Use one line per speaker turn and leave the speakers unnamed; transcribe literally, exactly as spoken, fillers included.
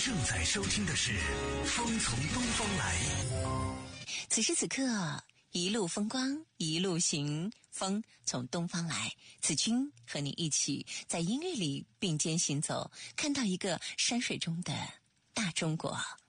正在收听的是《风从东方来》。
此时此刻，一路风光，一路行，风从东方来。子君和你一起在音乐里并肩行走，看到一个山水中的大中国。